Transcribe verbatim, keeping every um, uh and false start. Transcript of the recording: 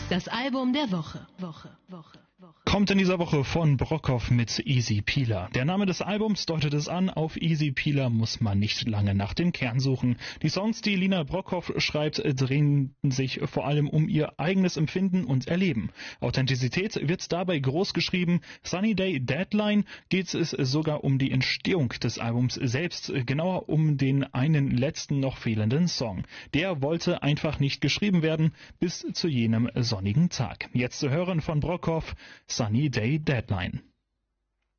Das Album der Woche. Woche, Woche, Woche. Kommt in dieser Woche von Brockhoff mit Easy Peeler. Der Name des Albums deutet es an, auf Easy Peeler muss man nicht lange nach dem Kern suchen. Die Songs, die Lina Brockhoff schreibt, drehen sich vor allem um ihr eigenes Empfinden und Erleben. Authentizität wird dabei groß geschrieben. Sunny Day Deadline geht es sogar um die Entstehung des Albums selbst, genauer um den einen letzten noch fehlenden Song. Der wollte einfach nicht geschrieben werden, bis zu jenem sonnigen Tag. Jetzt zu hören von Brockhoff, Sunny Day Deadline.